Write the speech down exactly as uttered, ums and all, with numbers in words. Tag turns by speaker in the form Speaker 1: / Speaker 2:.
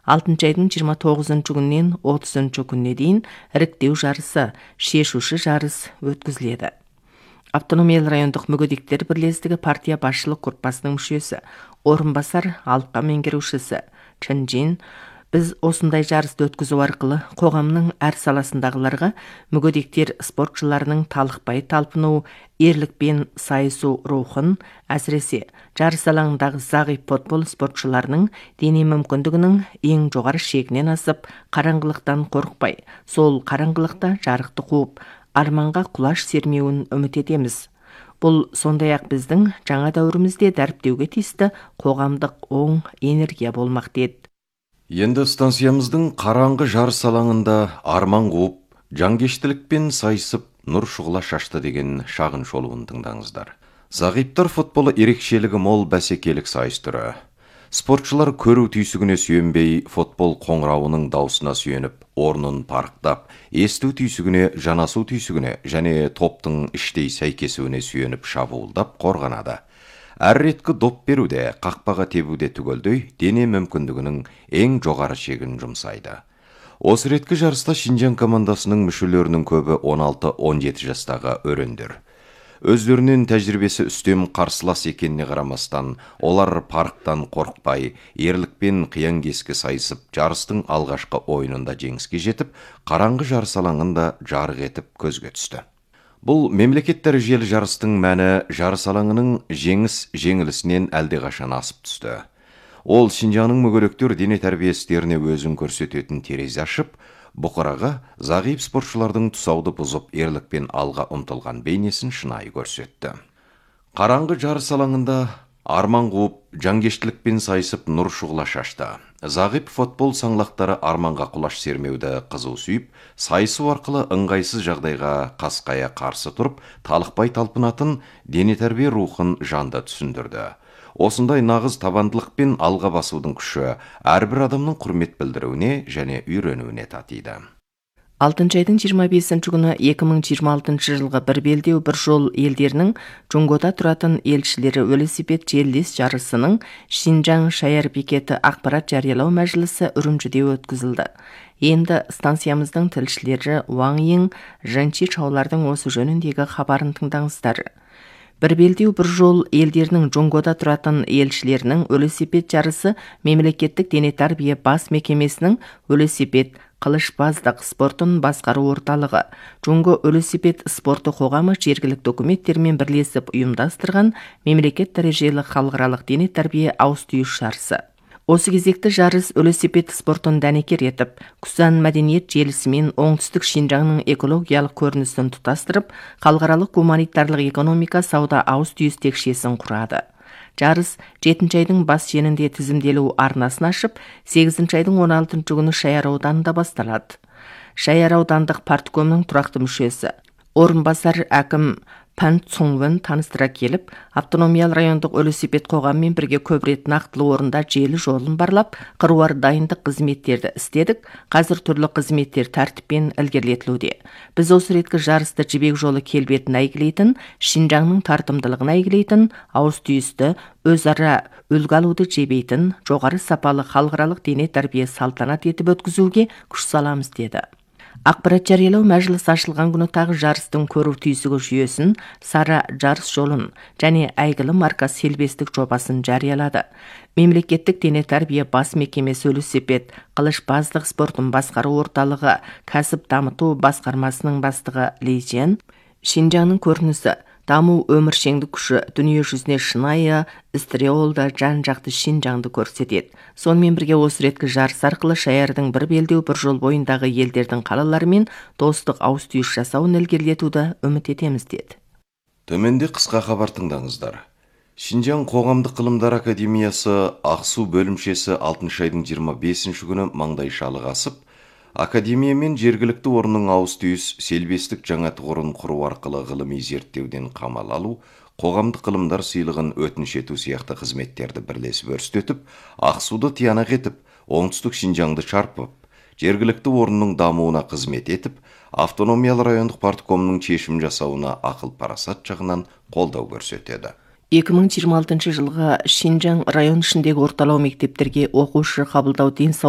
Speaker 1: алтынчы айдың жыйырма тогузунчу күнүнөн отузунчу күнүнө дейин iriктөө жарысы, шешуші жарыс өткізіледі. Автономиялы райондық мүгедектер бірлестігі партия басшылық группасының мүшесі, орынбасар алқа меңгерушісі Чынжин, біз осындай жарысты өткізу арқылы қоғамның әр саласындағыларға мүгедектер спортшыларының талықпай талпыну, ерлікпен сайысу рухын, әсіресе жарыс алаңындағы зағип футбол спортшыларының дене мүмкіндігінің ең жоғары шегінен асып, қараңғылықтан қорықпай, сол қараңғылықта жарықты қуып, арманға құлаш сермеуін үміт етеміз. Бұл сондай-ақ біздің жаңа дәуірімізде дәріптеуге тиісті қоғамдық оң энергия болмақ деді.
Speaker 2: Енді станциямыздың қараңғы жарыс алаңында арман қуып, жанкештілікпен сайысып, нұр шұғыла шашты деген шағын шолуын тыңдаңыздар. Зағиптар футболы ерекшелігі мол бәсекелік сайыс түрі. Спортшылар көру түйсігіне сүйенбей, футбол қоңырауының даусына сүйеніп, орнын парықтап, есту түйсігіне, жанасу түйсігіне және топтың іштей сәйкесуіне сүйеніп шабуылдап қорғанады. Әр реткі доп беруде, қақпаға тебуде түгелдей, дене мүмкіндігінің ең жоғары шегін жұмсайды. Осы реткі жарыста Шинжаң командасының мүшелерінің көбі он алты он жеті жастағы өрендер. Өздерінен тәжірибесі үстем қарсылас екеніне қарамастан, олар парықтан қорықпай, ерлікпен қиян кескі сайысып, жарыстың алғашқы ойынында жеңіске жетіп, қараңғы жарыс алаңында жарық етіп көзге түсті. Бұл мемлекет дәрежелі жарыстың мәні жарыс алаңының жеңіс жеңілісінен әлдеқашан асып түсті. Ол Шинжаңның мүгедектер дене тәрбиестеріне өзін көрсететін терезе ашып, бұқараға зағип спортшылардың тұсауды бұзып, ерлікпен алға ұмтылған бейнесін шынайы көрсетті. Қараңғы жарыс алаңында арман қуып, жанкештілікпен сайысып нұр шұғыла шашты. Зағип футбол саңлақтары арманға құлаш сермеуді қызу сүйіп, сайысу арқылы ыңғайсыз жағдайға қасқая қарсы тұрып, талықпай талпынатын дене тәрбие рухын жанда түсіндірді. Осындай нағыз табандылықпен алға басудың күші әрбір адамның құрмет білдіруіне және үйренуіне татиды.
Speaker 1: алтынчы айдың жыйырма бесинчи күні эки миң жыйырма алтынчы жылғы бір белдеу бір жол елдерінің Джунгода тұратын елшілері велосипед желілес жарысының Шинжаң шаяр бекеті ақпарат жариялау мәжілісі Үрімжіде өткізілді. Енді станциямыздың тілшілері Ваң Ең, Жанчи Чаулардың осы жөніндегі хабарын тыңдаңыздар. Бір белдеу бір жол елдерінің Джунгода тұратын елшілерінің велосипед жарысы мемлекеттік дене тәрбие бас мекемесінің велосипед қылышбаздық спортын басқару орталығы, Джунго велосипед спорты қоғамы жергілікті үкіметтермен бірлесіп ұйымдастырған мемлекет дәрежелі халықаралық дене тәрбие ауыс-түйіс жарысы. Осы кезекті жарыс велосипед спортын дәнекер етіп, Күсан мәдениет желісімен оңтүстік Шинжаңның экологиялық көрінісін тұтастырып, халықаралық гуманитарлық экономика сауда ауыс-түйіс текшесін құрады. Жарыс жетінші айдың бас шенінде тізімделу арнасын ашып, сегізінші айдың он алтынчы күні Шаяр ауданында басталады. Шаяр аудандық парткомның тұрақты мүшесі, орынбасар әкім Пан Цуңвен таныстыра келіп, автономиялы райондық велосипед қоғаммен бірге көп рет нақтылы орында желі жолын барлап, қыруар дайындық қызметтерді істедік, қазір түрлі қызметтер тәртіппен ілгерілетілуде. Біз осы реткі жарысты жібек жолы келбетін әйгілейтін, Шинжаңның тартымдылығын әйгілейтін, ауыс-түйісті, өзара үлгі алуды жебейтін, жоғары сапалы халықаралық дене тәрбие салтанат етіп өткізуге күш саламыз деді. Ақпарат жариялау мәжіліс ашылған күні тағы жарыстың көру түйсігі жүйесін, Сара жарыс жолын және әйгілі марка селбестік жобасын жариялады. Мемлекеттік дене тәрбие бас мекемесі велосипед қылышбаздық спортын басқару орталығы кәсіп дамыту басқармасының бастығы Ли Жен, Шинжаңның көрінісі, даму өміршеңдік күші дүние жүзіне шынайы, истериолды, жан-жақты Шинжаңды көрсетеді. Сонымен бірге осы реткі жарыс арқылы Шаярдың бір белдеу бір жол бойындағы елдердің қалаларымен достық ауыс-түйіс жасауын ілгерілетуді үміт етеміз деді.
Speaker 2: Төменде қысқа хабар тыңдаңыздар. Шинжаң қоғамдық ғылымдар академиясы Ақсу бөлімшесі алтыншы айдың жиырма бесінші күні маңдайшалық асып, академия мен жергілікті орынның ауыс-түйіс селбестік жаңа тұғырын құру арқылы ғылыми зерттеуден қамал алу, қоғамдық ғылымдар сыйлығын өтініш ету сияқты қызметтерді бірлесіп өрістетіп, Ақсуды тиянақ етіп, оңтүстік Шинжаңды шарпып, жергілікті орынның дамуына қызмет етіп, автономиялы райондық парткомның шешім жасауына ақыл парасат жағынан қолдау көрсетеді.
Speaker 1: эки миң жыйырма алтынчы жылғы Шинжаң район ішіндегі орталау мектептерге оқушы қабылдау денсаулық